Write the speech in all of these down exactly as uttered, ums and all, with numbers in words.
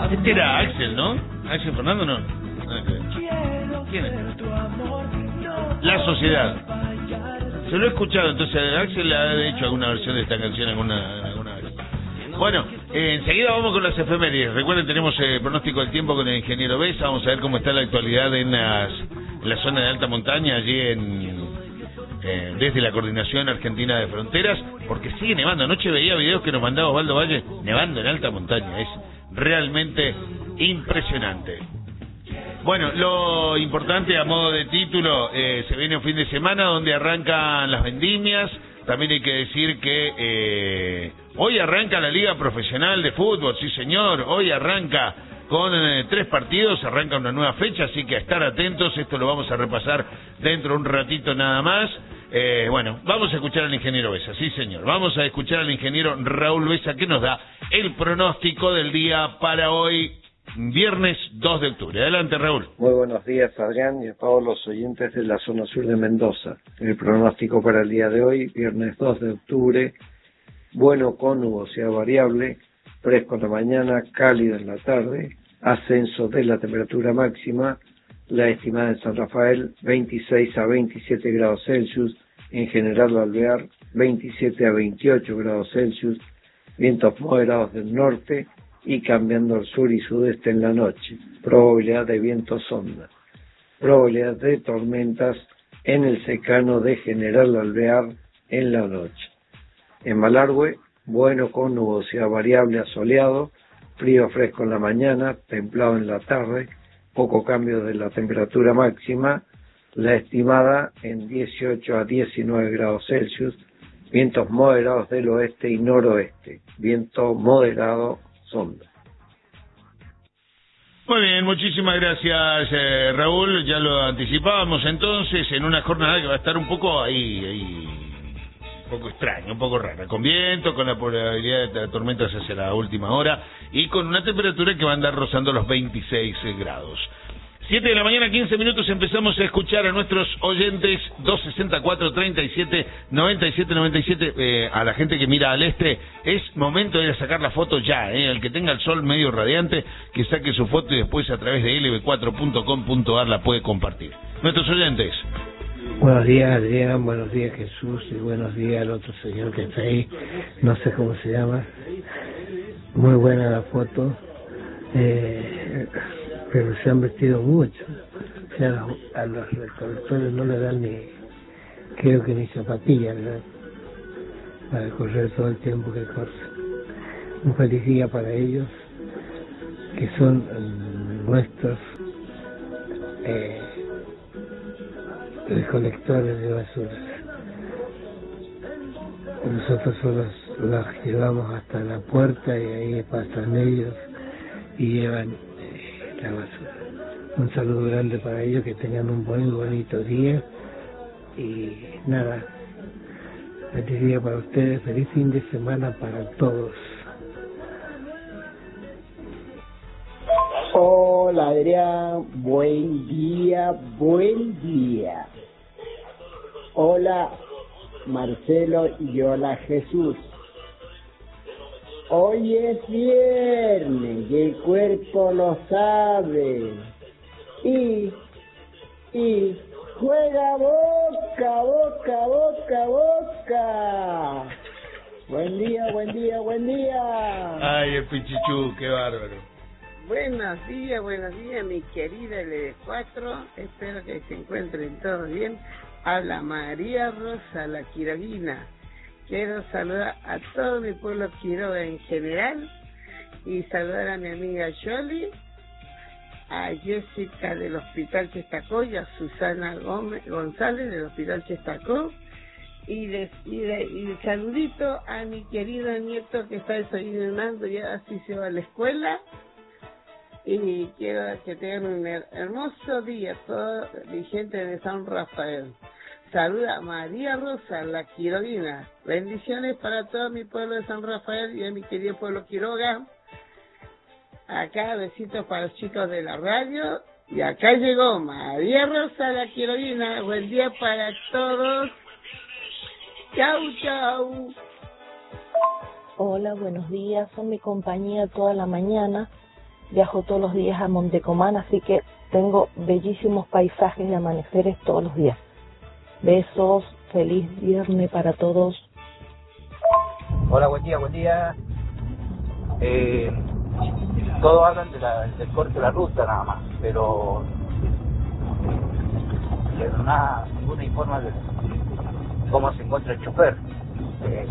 Este era Axel, ¿no? Axel Fernando, ¿no? ¿Quién es? La Sociedad. Se lo he escuchado, entonces Axel ha hecho alguna versión de esta canción alguna, alguna vez. Bueno, eh, enseguida vamos con las efemérides. Recuerden, tenemos eh, pronóstico del tiempo con el ingeniero Besa. Vamos a ver cómo está la actualidad en, las, en la zona de alta montaña, allí en eh, desde la Coordinación Argentina de Fronteras, porque sigue nevando. Anoche veía videos que nos mandaba Osvaldo Valle, nevando en alta montaña. Es realmente impresionante. Bueno, lo importante a modo de título, eh, se viene un fin de semana donde arrancan las vendimias. También hay que decir que eh, hoy arranca la Liga Profesional de Fútbol, sí señor, hoy arranca con eh, tres partidos, arranca una nueva fecha, así que a estar atentos, esto lo vamos a repasar dentro de un ratito nada más. Eh, bueno, vamos a escuchar al ingeniero Besa, sí señor, vamos a escuchar al ingeniero Raúl Besa que nos da el pronóstico del día para hoy, viernes dos de octubre. Adelante, Raúl. Muy buenos días, Adrián, y a todos los oyentes de la zona sur de Mendoza. El pronóstico para el día de hoy, viernes dos de octubre, bueno con nubosidad variable, fresco en la mañana, cálido en la tarde, ascenso de la temperatura máxima, la estimada en San Rafael veintiséis a veintisiete grados Celsius, en general Alvear veintisiete a veintiocho grados Celsius, vientos moderados del norte y cambiando al sur y sudeste en la noche, probabilidad de viento sonda, probabilidad de tormentas en el secano de General Alvear en la noche. En Malargüe, bueno con nubosidad variable a soleado, frío fresco en la mañana, templado en la tarde, poco cambio de la temperatura máxima, la estimada en dieciocho a diecinueve grados Celsius, vientos moderados del oeste y noroeste, viento moderado sonda. Muy bien, muchísimas gracias, eh, Raúl. Ya lo anticipábamos entonces en una jornada que va a estar un poco ahí, ahí, un poco extraña, un poco rara, con viento, con la probabilidad de tormentas hacia la última hora y con una temperatura que va a andar rozando los veintiséis grados. siete de la mañana, quince minutos, empezamos a escuchar a nuestros oyentes. Dos sesenta y cuatro, treinta y siete, noventa y siete, noventa y siete, eh, a la gente que mira al este, es momento de ir a sacar la foto ya, eh, el que tenga el sol medio radiante, que saque su foto y después a través de L B cuatro punto com punto a r la puede compartir. Nuestros oyentes. Buenos días, Adrián, buenos días, Jesús, y buenos días al otro señor que está ahí, no sé cómo se llama. Muy buena la foto. Eh... pero se han vestido mucho, o sea, a los recolectores no le dan ni, creo que ni zapatillas, ¿verdad?, para correr todo el tiempo que corren. Un feliz día para ellos, que son um, nuestros eh, recolectores de basura. Nosotros solo los llevamos hasta la puerta y ahí pasan ellos y llevan la basura. Un saludo grande para ellos, que tengan un buen bonito día y nada, feliz día para ustedes, feliz fin de semana para todos. Hola Adrián, buen día, buen día. Hola Marcelo y hola Jesús. Hoy es viernes y el cuerpo lo sabe. Y, y, juega Boca, Boca, Boca, Boca. Buen día, buen día, buen día. Ay, el Pichichú, qué bárbaro. Buenos días, buenos días, mi querida L D cuatro. Espero que se encuentren todos bien. Habla María Rosa, la Quiroguina. Quiero saludar a todo mi pueblo Quiroga en general y saludar a mi amiga Yoli, a Jessica del Hospital Chestacó y a Susana Gómez, González del Hospital Chestacó y, de, y, de, y de saludito a mi querido nieto que está desayunando, ya así se va a la escuela. Y quiero que tengan un hermoso día, toda mi gente de San Rafael. Saluda a María Rosa, la Quiroguina. Bendiciones para todo mi pueblo de San Rafael y a mi querido pueblo Quiroga. Acá besitos para los chicos de la radio. Y acá llegó María Rosa, la Quiroguina. Buen día para todos. Chau, chau. Hola, buenos días. Son mi compañía toda la mañana. viajo todos los días a Montecomán, así que tengo bellísimos paisajes y amaneceres todos los días. Besos, feliz viernes para todos. Hola, buen día, buen día. Eh, todos hablan de la, del corte de la ruta nada más, pero eh, nada, ninguno informa de cómo se encuentra el chofer. Eh,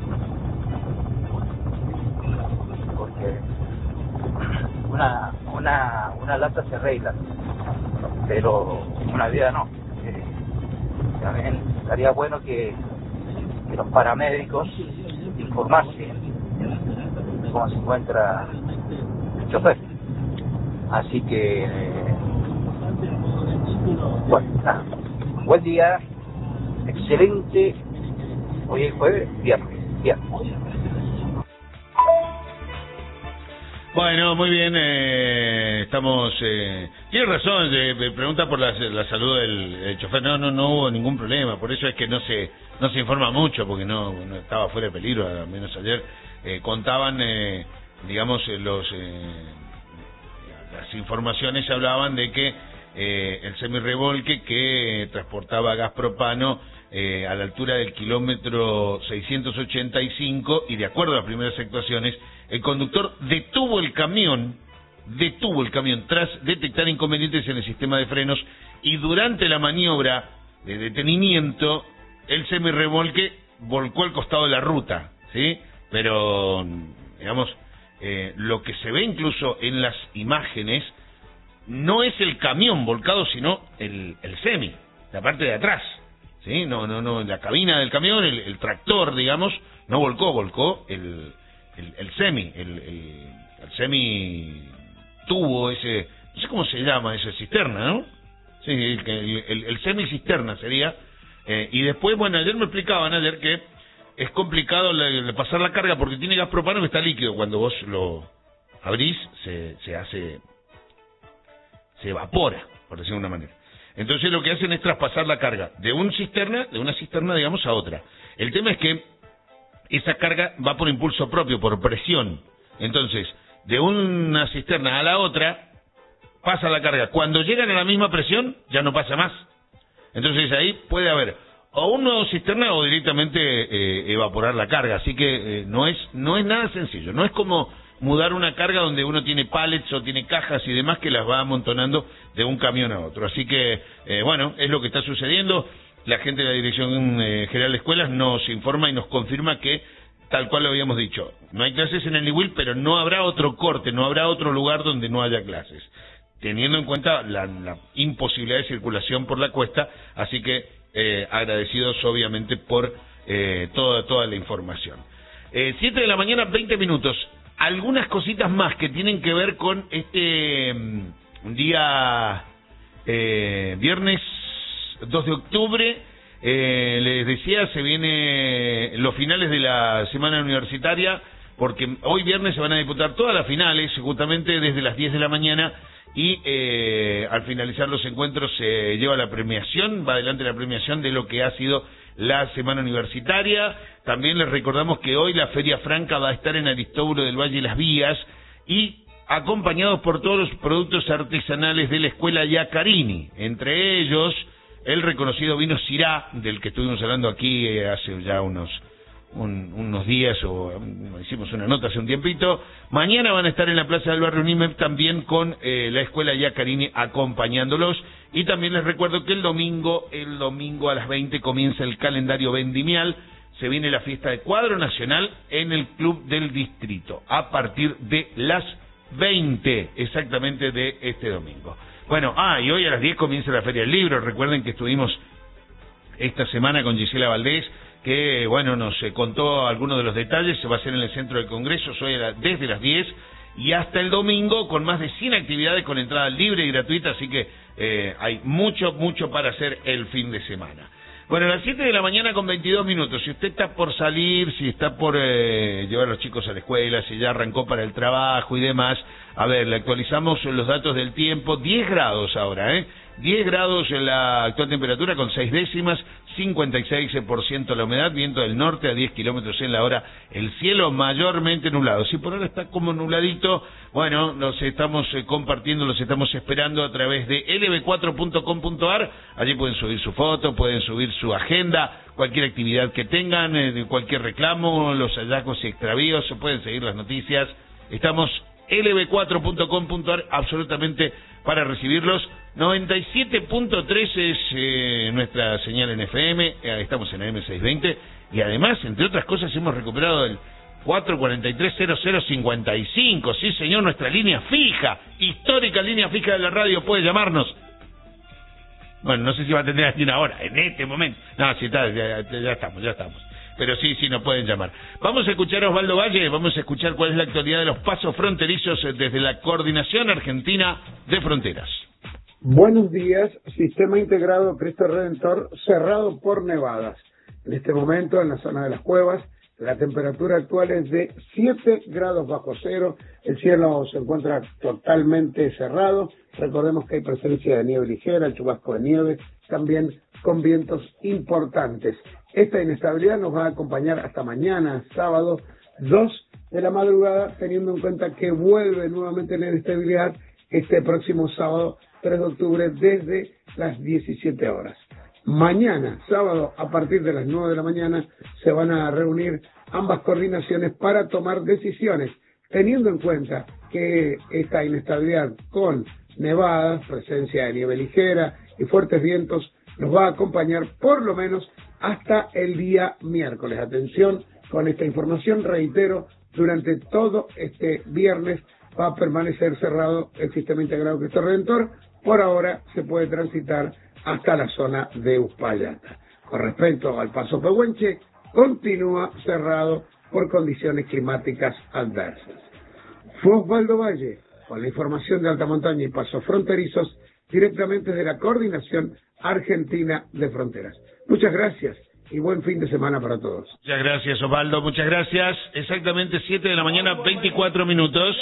porque una, una, una lata se arregla, pero una vida no. Eh, también estaría bueno que, que los paramédicos informasen cómo se encuentra el chofer. Así que, eh, bueno, nada. Buen día, excelente. Hoy es jueves, viernes, viernes. Bueno, muy bien, eh, estamos... Eh, tiene razón, eh, me pregunta por la, la salud del, del chofer. No, no, no hubo ningún problema, por eso es que no se no se informa mucho, porque no, no estaba fuera de peligro, al menos ayer. Eh, contaban, eh, digamos, los eh, las informaciones hablaban de que eh, el semirremolque que transportaba gas propano eh, a la altura del kilómetro seiscientos ochenta y cinco, y de acuerdo a las primeras actuaciones, el conductor detuvo el camión, detuvo el camión tras detectar inconvenientes en el sistema de frenos, y durante la maniobra de detenimiento, el semirremolque volcó al costado de la ruta, ¿sí? Pero, digamos, eh, lo que se ve incluso en las imágenes no es el camión volcado, sino el, el semi, la parte de atrás, ¿sí? No, no, no, la cabina del camión, el, el tractor, digamos, no volcó, volcó el... El, el semi, el, el, el semi tubo ese, no sé cómo se llama, esa cisterna, ¿no? Sí, el, el, el semi cisterna sería. Eh, y después, bueno, ayer me explicaban ayer que es complicado le, le pasar la carga porque tiene gas propano que está líquido. Cuando vos lo abrís, se, se hace, se evapora, por decirlo de una manera. Entonces lo que hacen es traspasar la carga de un cisterna, de una cisterna, digamos, a otra. El tema es que esa carga va por impulso propio, por presión. Entonces, de una cisterna a la otra, pasa la carga. Cuando llegan a la misma presión, ya no pasa más. Entonces ahí puede haber o un nuevo cisterna o directamente eh, evaporar la carga. Así que eh, no es no es nada sencillo. No es como mudar una carga donde uno tiene pallets o tiene cajas y demás que las va amontonando de un camión a otro. Así que, eh, bueno, es lo que está sucediendo. La gente de la Dirección eh, General de Escuelas nos informa y nos confirma que, tal cual lo habíamos dicho, no hay clases en el Niwil, pero no habrá otro corte, no habrá otro lugar donde no haya clases, teniendo en cuenta la, la imposibilidad de circulación por la cuesta. Así que eh, agradecidos obviamente por eh, toda, toda la información. Eh, siete de la mañana, veinte minutos. Algunas cositas más que tienen que ver con este um, día eh, viernes dos de octubre, eh, les decía, se vienen los finales de la semana universitaria, porque hoy viernes se van a disputar todas las finales, justamente desde las diez de la mañana, y eh, al finalizar los encuentros se lleva la premiación, va adelante la premiación de lo que ha sido la semana universitaria. También les recordamos que hoy la Feria Franca va a estar en Aristóbulo del Valle y Las Vías, y acompañados por todos los productos artesanales de la Escuela Iacarini, entre ellos el reconocido vino Syrah, del que estuvimos hablando aquí eh, hace ya unos un, unos días, o um, hicimos una nota hace un tiempito. Mañana van a estar en la Plaza del Barrio Nimes también con eh, la Escuela Iacarini acompañándolos. Y también les recuerdo que el domingo, el domingo a las veinte comienza el calendario vendimial. Se viene la fiesta de cuadro nacional en el Club del Distrito, a partir de las veinte, exactamente, de este domingo. Bueno, ah, y hoy a las diez comienza la Feria del Libro. Recuerden que estuvimos esta semana con Gisela Valdés, que, bueno, nos eh, contó algunos de los detalles. Se va a hacer en el Centro de Congresos hoy a la, desde las diez y hasta el domingo, con más de cien actividades con entrada libre y gratuita. Así que eh, hay mucho, mucho para hacer el fin de semana. Bueno, a las siete de la mañana con veintidós minutos. Si usted está por salir, si está por eh, llevar a los chicos a la escuela, si ya arrancó para el trabajo y demás, a ver, le actualizamos los datos del tiempo. diez grados ahora, ¿eh? diez grados en la actual temperatura con seis décimas, cincuenta y seis por ciento la humedad, viento del norte a diez kilómetros en la hora, el cielo mayormente nublado. Si por ahora está como nubladito, bueno, los estamos eh, compartiendo, los estamos esperando a través de L B cuatro punto com punto a r, allí pueden subir su foto, pueden subir su agenda, cualquier actividad que tengan, eh, cualquier reclamo, los hallazgos y extravíos, pueden seguir las noticias, estamos L B cuatro punto com punto a r absolutamente para recibirlos. Noventa y siete punto tres es eh, nuestra señal en F M, eh, estamos en A M seiscientos veinte y además, entre otras cosas, hemos recuperado el cuatro cuatro tres cero cero cinco cinco, sí señor, nuestra línea fija, histórica línea fija de la radio, puede llamarnos. Bueno, no sé si va a atender hasta una hora, en este momento. No, sí, está, ya, ya estamos, ya estamos. Pero sí, sí, nos pueden llamar. Vamos a escuchar a Osvaldo Valle, vamos a escuchar cuál es la actualidad de los pasos fronterizos desde la Coordinación Argentina de Fronteras. Buenos días, Sistema Integrado Cristo Redentor cerrado por nevadas. En este momento, en la zona de las cuevas, la temperatura actual es de siete grados bajo cero, el cielo se encuentra totalmente cerrado, recordemos que hay presencia de nieve ligera, el chubasco de nieve, también con vientos importantes. Esta inestabilidad nos va a acompañar hasta mañana, sábado, dos de la madrugada, teniendo en cuenta que vuelve nuevamente la inestabilidad este próximo sábado, tres de octubre, desde las diecisiete horas. Mañana, sábado, a partir de las nueve de la mañana, se van a reunir ambas coordinaciones para tomar decisiones, teniendo en cuenta que esta inestabilidad con nevadas, presencia de nieve ligera y fuertes vientos nos va a acompañar por lo menos hasta el día miércoles. Atención con esta información, reitero, durante todo este viernes va a permanecer cerrado el Sistema Integrado Cristo Redentor. Por ahora se puede transitar hasta la zona de Uspallata. Con respecto al Paso Pehuenche, continúa cerrado por condiciones climáticas adversas. Fue Osvaldo Valle con la información de alta montaña y pasos fronterizos directamente de la Coordinación Argentina de Fronteras. Muchas gracias y buen fin de semana para todos. Muchas gracias, Osvaldo, muchas gracias. Exactamente siete de la mañana, veinticuatro minutos.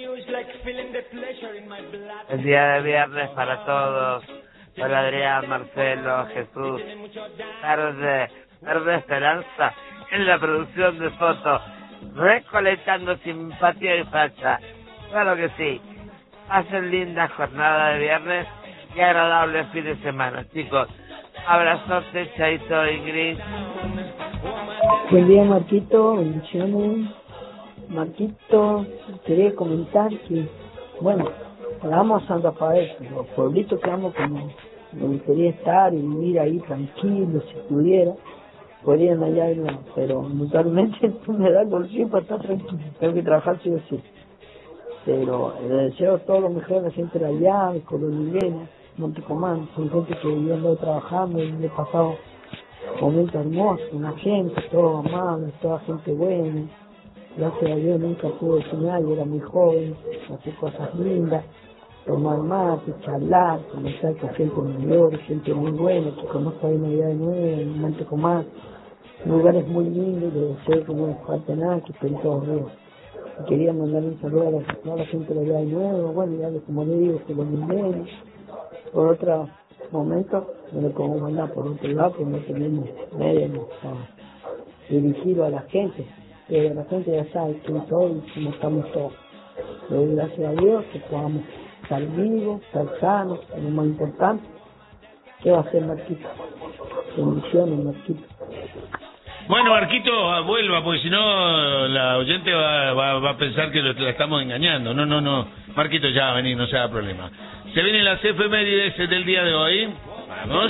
El día de viernes para todos. Hola Adrián, Marcelo, Jesús. Tarde, tarde esperanza en la producción de fotos, recolectando simpatía y facha. Claro que sí. Hacen linda jornada de viernes y agradable fin de semana, chicos. Abrazote, Chaito, Ingrid. Buen día, Marquito, bendiciones. Marquito, quería comentar que, bueno, vamos a San Rafael, pero pueblito que amo como me gustaría estar y vivir ahí tranquilo, si pudiera, podrían allá irme, pero brutalmente no me da el bolsillo para estar tranquilo, tengo que trabajar sí o sí. Pero le deseo todo lo mejor a la gente de allá, de Colonilena, Montecomán, son gente que yo ando trabajando y me he pasado momentos hermosos, una gente, todo amable, toda gente buena. Gracias a Dios nunca pude soñar, yo era muy joven, hacer cosas lindas, tomar mate, charlar, conversar con gente mayor, gente muy buena, que conozco ahí Navidad de Nueva, en Montecomán, lugares muy lindos, les deseo que no les falte nada, que estén todos bien. Y quería mandar un saludo a la, a toda la gente de Navidad de Nueva, bueno, ya como le digo, que los niveles. Por otro momento, no le podemos mandar por otro lado, porque no tenemos medios dirigido a la gente. Pero la gente ya sabe quién soy y cómo estamos todos. Le doy gracias a Dios que podamos estar vivos, estar sanos, es lo más importante. ¿Qué va a hacer Marquito? Bendiciones, Marquito. Bueno, Marquito, vuelva, porque si no la oyente va, va, va a pensar que lo, la estamos engañando. No, no, no. Marquito, ya, vení, no se haga problema. Se vienen las efemérides del día de hoy. Vamos.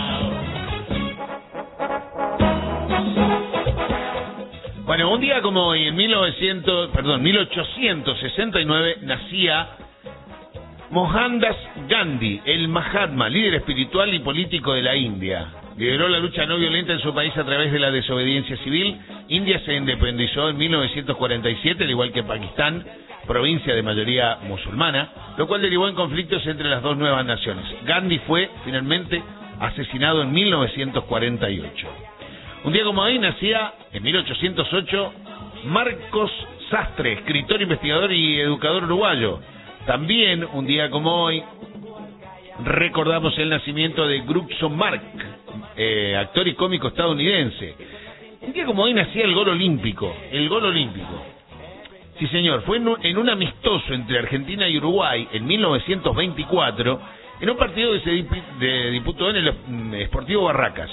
Bueno, un día como hoy, en mil novecientos, perdón, mil ochocientos sesenta y nueve, nacía Mohandas Gandhi, el Mahatma, líder espiritual y político de la India. Lideró la lucha no violenta en su país a través de la desobediencia civil. India se independizó en mil novecientos cuarenta y siete, al igual que Pakistán, provincia de mayoría musulmana, lo cual derivó en conflictos entre las dos nuevas naciones. Gandhi fue finalmente asesinado en mil novecientos cuarenta y ocho. Un día como hoy nacía, en mil ochocientos ocho, Marcos Sastre, escritor, investigador y educador uruguayo. También, un día como hoy, recordamos el nacimiento de Groucho Marx, eh, actor y cómico estadounidense. Un día como hoy nacía el gol olímpico, el gol olímpico. Sí, señor, fue en un, en un amistoso entre Argentina y Uruguay en mil novecientos veinticuatro, en un partido que se de, disputó en el mm, Sportivo Barracas.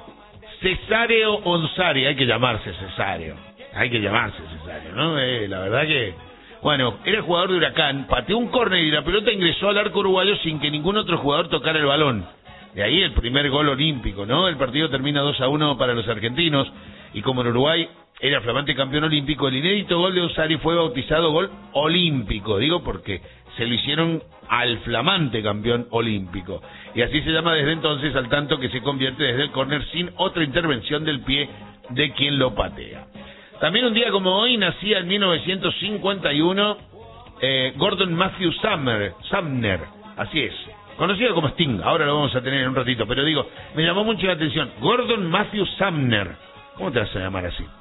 Cesáreo Onsari, hay que llamarse Cesáreo, hay que llamarse Cesáreo, ¿no? Eh, la verdad que, bueno, era jugador de Huracán, pateó un córner y la pelota ingresó al arco uruguayo sin que ningún otro jugador tocara el balón. De ahí el primer gol olímpico, ¿no? El partido termina dos a uno para los argentinos, y como en Uruguay era flamante campeón olímpico, el inédito gol de Onsari fue bautizado gol olímpico, digo porque se lo hicieron al flamante campeón olímpico, y así se llama desde entonces, al tanto que se convierte desde el córner sin otra intervención del pie de quien lo patea. También un día como hoy nacía en mil novecientos cincuenta y uno eh, Gordon Matthew Sumner, Sumner, así es, conocido como Sting, ahora lo vamos a tener en un ratito, pero digo, me llamó mucho la atención, Gordon Matthew Sumner, ¿cómo te vas a llamar así?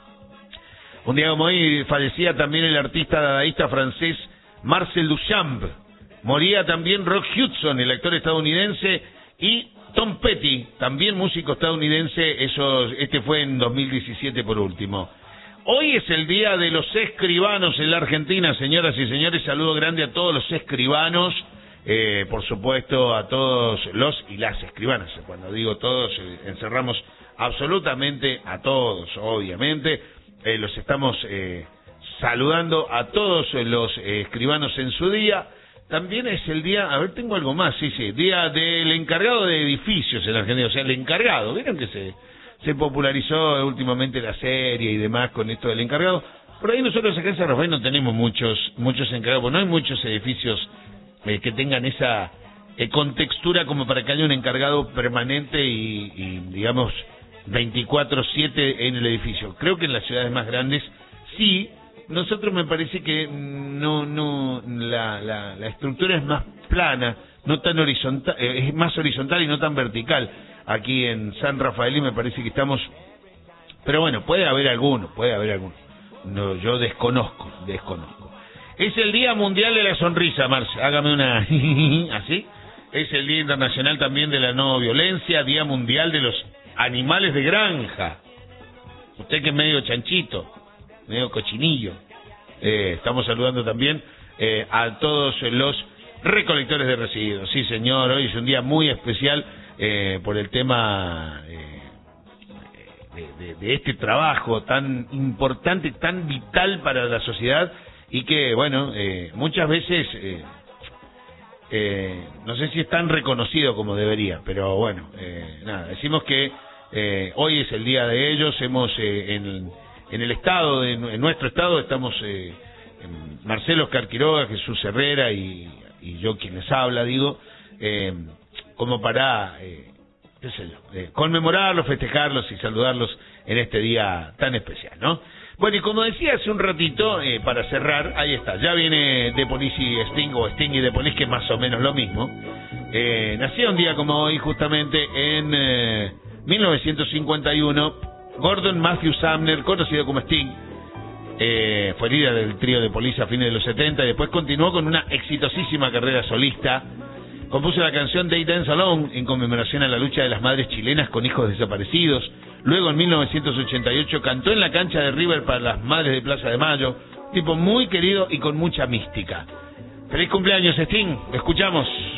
Un día como hoy fallecía también el artista dadaísta francés Marcel Duchamp. Moría también Rock Hudson, el actor estadounidense, y Tom Petty, también músico estadounidense. Eso, este fue en dos mil diecisiete por último. Hoy es el día de los escribanos en la Argentina, señoras y señores. Saludo grande a todos los escribanos, eh, por supuesto a todos los y las escribanas. Cuando digo todos, eh, encerramos absolutamente a todos, obviamente. Eh, los estamos eh, saludando a todos los eh, escribanos en su día. También es el día, a ver, tengo algo más, sí, sí, día del encargado de edificios en Argentina, o sea, el encargado. Vieron que se, se popularizó últimamente la serie y demás con esto del encargado. Por ahí nosotros acá en San Rafael no tenemos muchos muchos encargados, porque no hay muchos edificios eh, que tengan esa eh, contextura como para que haya un encargado permanente y, y digamos, veinticuatro siete en el edificio. Creo que en las ciudades más grandes sí. Nosotros me parece que no no la, la, la estructura es más plana, no tan horizontal, eh, es más horizontal y no tan vertical. Aquí en San Rafael y me parece que estamos, pero bueno, puede haber alguno, puede haber alguno. No, yo desconozco, desconozco. Es el Día Mundial de la Sonrisa, Marcia, hágame una así. Es el Día Internacional también de la No Violencia, Día Mundial de los Animales de Granja. Usted que es medio chanchito, medio cochinillo. Eh, estamos saludando también eh, a todos los recolectores de residuos. Sí, señor, hoy es un día muy especial eh, por el tema eh, de, de, de este trabajo tan importante, tan vital para la sociedad y que, bueno, eh, muchas veces, eh, eh, no sé si es tan reconocido como debería, pero bueno, eh, nada, decimos que eh, hoy es el día de ellos. Hemos eh, en En el estado, de, en nuestro estado, estamos eh, en Marcelo Oscar Quiroga, Jesús Herrera y, y yo quien les habla, digo, eh, como para, eh, qué sé yo, eh, conmemorarlos, festejarlos y saludarlos en este día tan especial, ¿no? Bueno, y como decía hace un ratito, eh, para cerrar, ahí está, ya viene The Police y Sting, o Sting y The Police, que es más o menos lo mismo. Eh, nació un día como hoy, justamente en eh, mil novecientos cincuenta y uno, Gordon Matthew Sumner, conocido como Sting, eh, fue líder del trío de Police a fines de los setenta y después continuó con una exitosísima carrera solista. Compuso la canción They Dance Alone en conmemoración a la lucha de las madres chilenas con hijos desaparecidos. Luego en mil novecientos ochenta y ocho cantó en la cancha de River para las madres de Plaza de Mayo. Tipo muy querido y con mucha mística. Feliz cumpleaños, Sting. Lo escuchamos.